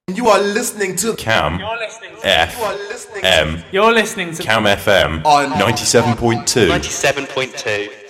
You are listening to Cam You're listening to FM. You're listening to Cam FM on 97.2. 97.2.